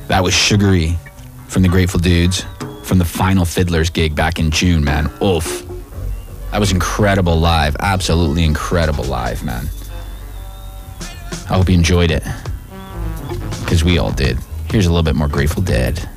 That was Sugary from the Grateful Dudes from the Final Fiddlers gig back in June, man. Oof. That was incredible live. Absolutely incredible live, man. I hope you enjoyed it. Because we all did. Here's a little bit more Grateful Dead.